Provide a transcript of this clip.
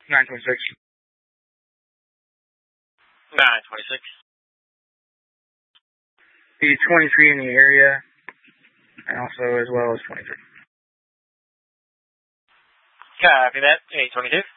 926. 926. The 23 in the area, and also as well as 23. Copy that. 822.